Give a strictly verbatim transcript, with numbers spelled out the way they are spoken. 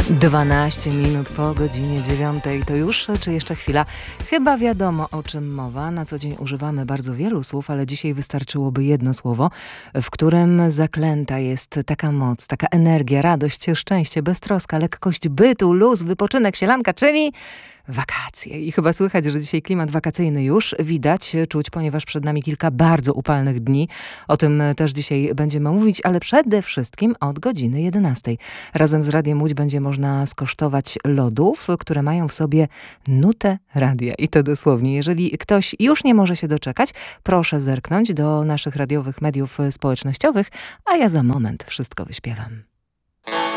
dwanaście minut po godzinie dziewiątej. To już, czy jeszcze chwila? Chyba wiadomo, o czym mowa. Na co dzień używamy bardzo wielu słów, ale dzisiaj wystarczyłoby jedno słowo, w którym zaklęta jest taka moc, taka energia, radość, szczęście, beztroska, lekkość bytu, luz, wypoczynek, sielanka, czyli wakacje. I chyba słychać, że dzisiaj klimat wakacyjny już widać, czuć, ponieważ przed nami kilka bardzo upalnych dni. O tym też dzisiaj będziemy mówić, ale przede wszystkim od godziny jedenastej. Razem z Radiem Łódź będzie można skosztować lodów, które mają w sobie nutę radia. I to dosłownie. Jeżeli ktoś już nie może się doczekać, proszę zerknąć do naszych radiowych mediów społecznościowych, a ja za moment wszystko wyśpiewam.